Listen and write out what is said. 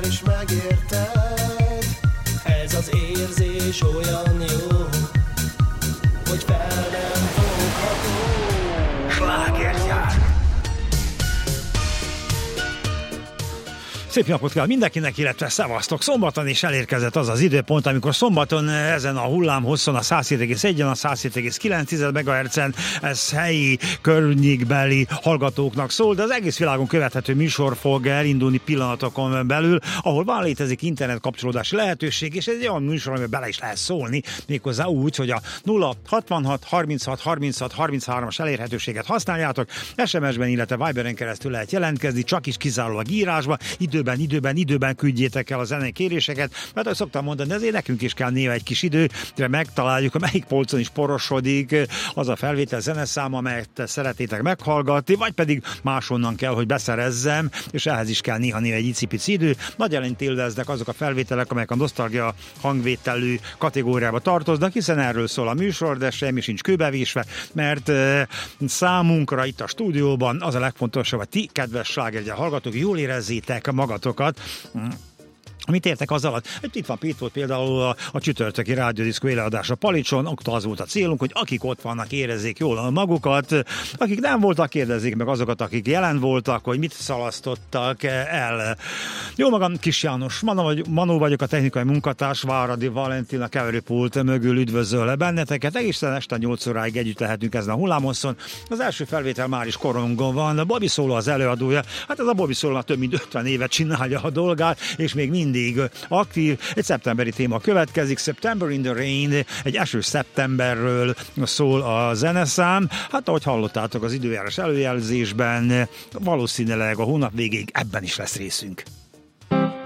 már is megérted. Ez az érzés olyan jó, hogy fel nem fogható. Slágergyár. Szép napot kell mindenkinek, illetve szevasztok! Szombaton is elérkezett az az időpont, amikor szombaton ezen a hullámhosszon a 107,1-en, a 107,9 MHz-en ez helyi, környékbeli hallgatóknak szól, de az egész világon követhető műsor fog elindulni pillanatokon belül, ahol van létezik internet kapcsolódási lehetőség, és ez egy olyan műsor, amiben bele is lehet szólni, méghozzá úgy, hogy a 066 36 36 33-as elérhetőséget használjátok, SMS-ben, illetve Viberen keresztül lehet jelentkezni, csak is kizárólag írásba, időben küldjétek el a zenei kéréseket, mert ahogy szoktam mondani, ezért nekünk is kell néha egy kis idő, de megtaláljuk, melyik polcon is porosodik az a felvétel zeneszám, amelyet szeretnétek meghallgatni, vagy pedig máshonnan kell, hogy beszerezzem, és ehhez is kell néha egy icipici idő. Nagy előnyt élveznek azok a felvételek, amelyek a nosztalgia hangvételű kategóriába tartoznak, hiszen erről szól a műsor, de semmi sincs kőbevésve, mert számunkra itt a stúdióban az a legfontosabb, hogy ti, kedves slágergyár hallgatók, jól érezzétek magatokat. Mit értek az alatt? Itt van Pete volt például a csütörtöki rádiódiszkó éleadása Palicson, ott az volt a célunk, hogy akik ott vannak, érezzék jól magukat, akik nem voltak, kérdezzék meg azokat, akik jelen voltak, hogy mit szalasztottak el. Jó magam, Kis János Manó vagyok, a technikai munkatárs, Váradi Valentin a keverőpult mögül üdvözöl benneteket. Egészen este 8 óráig együtt lehetünk ezen a hullámoszon. Az első felvétel már is korongon van, Bobby Solo az előadója. Hát ez a Bobby Solo több mint 50 évet csinálja a dolgát, és még mindig aktív. Egy szeptemberi téma következik, September in the Rain, egy esős szeptemberről szól a zeneszám. Hát ahogy hallottátok az időjárás előjelzésben, valószínűleg a hónap végéig ebben is lesz részünk.